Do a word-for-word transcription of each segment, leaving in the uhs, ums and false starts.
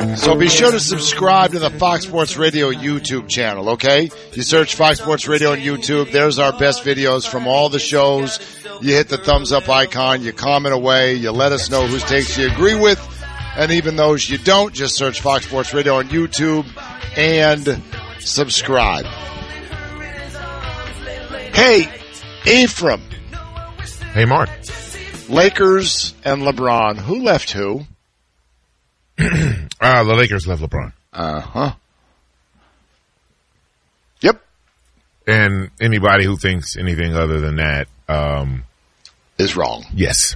So be sure to subscribe to the Fox Sports Radio YouTube channel, okay? You search Fox Sports Radio on YouTube. There's our best videos from all the shows. You hit the thumbs up icon. You comment away. You let us know whose takes you agree with. And even those you don't, just search Fox Sports Radio on YouTube and subscribe. Hey, Ephraim. Hey, Mark. Lakers and LeBron. Who left who? uh, the Lakers left LeBron. Uh-huh. Yep. And anybody who thinks anything other than that um, is wrong. Yes.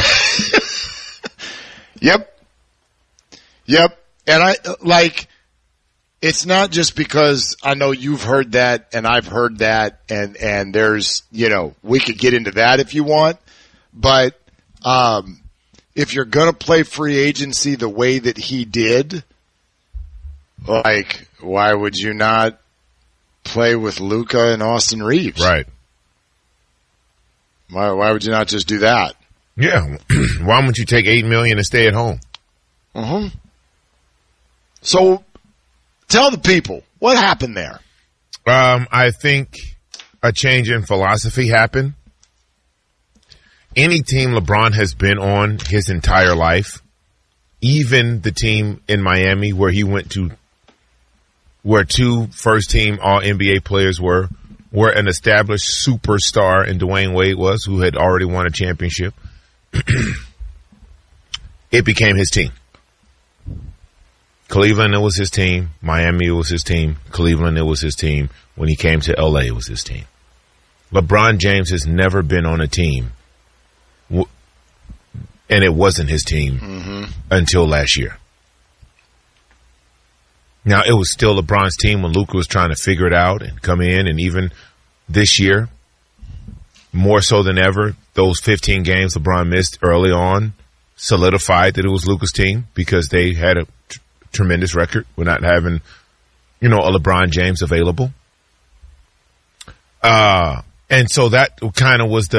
Yep. Yep. And I, like, it's not just because I know you've heard that and I've heard that and, and there's, you know, we could get into that if you want, but, um, if you're going to play free agency the way that he did, like, why would you not play with Luka and Austin Reeves? Right. Why, why would you not just do that? Yeah. Why wouldn't you take eight million dollars and stay at home? Uh-huh. So tell the people what happened there. Um, I think a change in philosophy happened. Any team LeBron has been on his entire life, even the team in Miami where he went to, where two first-team All-N B A players were, where an established superstar in Dwayne Wade was, who had already won a championship, it became his team. Cleveland, it was his team. Miami, it was his team. Cleveland, it was his team. When he came to L A, it was his team. LeBron James has never been on a team, and it wasn't his team mm-hmm. until last year. Now, it was still LeBron's team when Luka was trying to figure it out and come in, and even this year, more so than ever, those fifteen games LeBron missed early on solidified that it was Luka's team because they had a t- tremendous record with not having, you know, a LeBron James available. Uh, and so that kind of was the